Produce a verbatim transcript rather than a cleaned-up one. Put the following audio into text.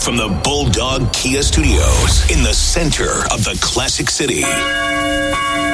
from the Bulldog Kia Studios in the center of the Classic City.